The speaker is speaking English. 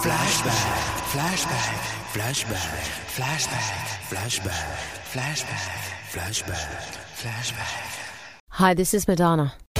Flashback, flashback, flashback, flashback, flashback, flashback, flashback, flashback. Hi, this is Madonna.